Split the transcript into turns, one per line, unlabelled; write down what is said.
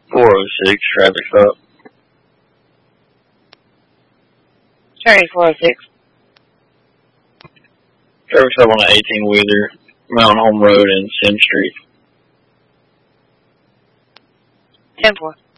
406, traffic stop.
Charlie 406.
Traffic stop on the 18-wheeler, Mountain Home Road and Sim Street.
10-4.